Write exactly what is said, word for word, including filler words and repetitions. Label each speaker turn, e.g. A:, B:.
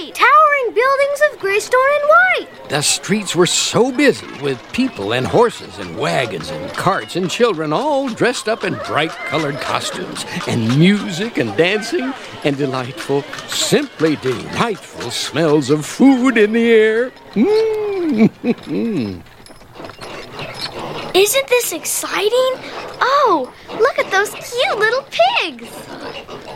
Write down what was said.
A: right! Towering buildings of gray stone and white.
B: The streets were so busy with people and horses and wagons and carts and children all dressed up in bright-colored costumes and music and dancing and delightful, simply delightful smells of food in the air. Mm.
A: Isn't this exciting? Oh, look at those cute little pigs!